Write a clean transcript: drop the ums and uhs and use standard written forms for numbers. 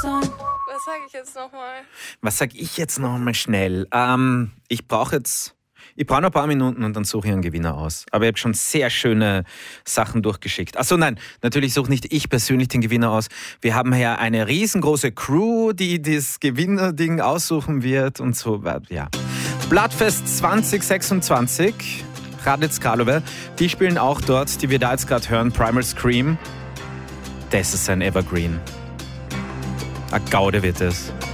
Was sage ich jetzt nochmal? Was sag ich jetzt nochmal schnell? Ich brauche noch ein paar Minuten und dann suche ich einen Gewinner aus. Aber ich habe schon sehr schöne Sachen durchgeschickt. Achso, nein, natürlich suche nicht ich persönlich den Gewinner aus. Wir haben ja eine riesengroße Crew, die das Gewinnerding aussuchen wird und so. Ja. Bloodfest 2026, Raditz Karlové, die spielen auch dort, die wir da jetzt gerade hören, Primal Scream. Das ist ein Evergreen. Eine Gaude wird es.